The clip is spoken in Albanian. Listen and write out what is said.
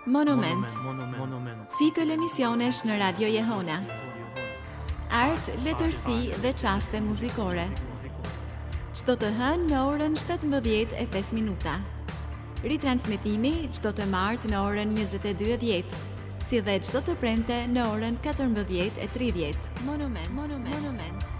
Monument. Cikël emisionesh në Radio Jehona. Art, letërsi dhe qaste muzikore. Çdo të hënë në orën 17:05. Ritransmetimi çdo të martë në orën 22:10, si dhe çdo të premte në orën 14:30. Monument.